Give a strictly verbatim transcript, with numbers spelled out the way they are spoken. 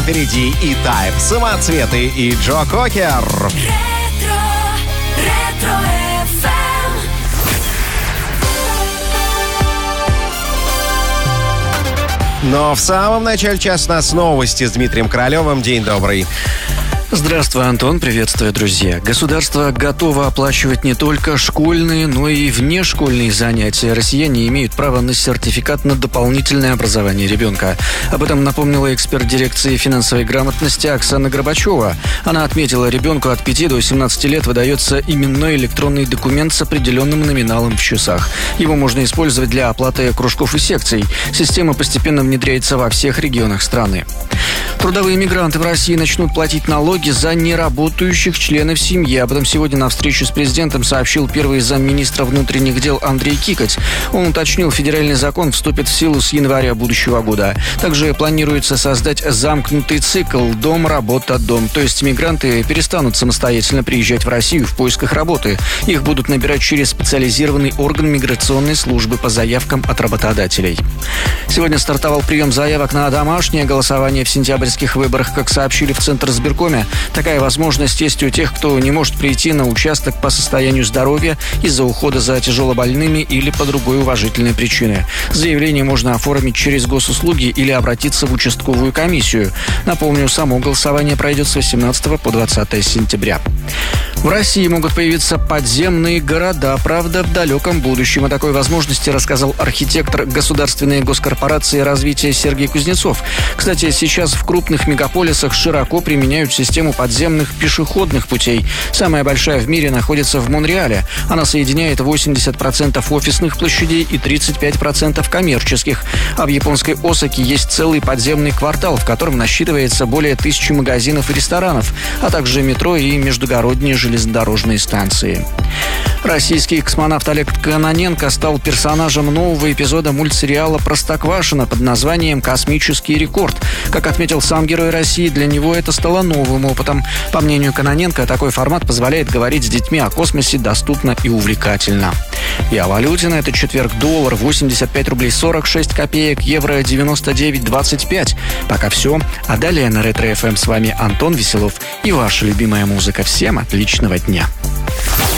впереди и Тайп, Самоцветы и Джо Кокер. Ретро, ретро эф эм. Но в самом начале часа у нас новости с Дмитрием Королевым. День добрый. Здравствуй, Антон. Приветствую, друзья. Государство готово оплачивать не только школьные, но и внешкольные занятия. Россияне имеют право на сертификат на дополнительное образование ребенка. Об этом напомнила эксперт дирекции финансовой грамотности Оксана Горбачева. Она отметила, ребенку от пяти до семнадцати лет выдается именной электронный документ с определенным номиналом в часах. Его можно использовать для оплаты кружков и секций. Система постепенно внедряется во всех регионах страны. Трудовые мигранты в России начнут платить налоги за неработающих членов семьи. Об этом сегодня на встрече с президентом сообщил первый замминистра внутренних дел Андрей Кикоть. Он уточнил, федеральный закон вступит в силу с января будущего года. Также планируется создать замкнутый цикл «дом-работа-дом». То есть мигранты перестанут самостоятельно приезжать в Россию в поисках работы. Их будут набирать через специализированный орган миграционной службы по заявкам от работодателей. Сегодня стартовал прием заявок на домашнее голосование в сентябрьских выборах. Как сообщили в Центрсберкоме, такая возможность есть у тех, кто не может прийти на участок по состоянию здоровья, из-за ухода за тяжелобольными или по другой уважительной причине. Заявление можно оформить через госуслуги или обратиться в участковую комиссию. Напомню, само голосование пройдет с восемнадцатого по двадцатое сентября. В России могут появиться подземные города, правда, в далеком будущем. О такой возможности рассказал архитектор Государственной госкорпорации развития Сергей Кузнецов. Кстати, сейчас в крупных мегаполисах широко применяют систему подземных пешеходных путей. Самая большая в мире находится в Монреале. Она соединяет восемьдесят процентов офисных площадей и тридцать пять процентов коммерческих. А в японской Осаке есть целый подземный квартал, в котором насчитывается более тысячи магазинов и ресторанов, а также метро и междугородние железнодорожные станции. Российский космонавт Олег Кононенко стал персонажем нового эпизода мультсериала «Простоквашино» под названием «Космический рекорд». Как отметил сам герой России, для него это стало новым опытом. По мнению Кононенко, такой формат позволяет говорить с детьми о космосе доступно и увлекательно. И о валюте на этот четверг: доллар восемьдесят пять рублей сорок шесть копеек, евро девяносто девять двадцать пять. Пока все. А далее на Ретро эф эм с вами Антон Веселов и ваша любимая музыка. Всем отличного дня.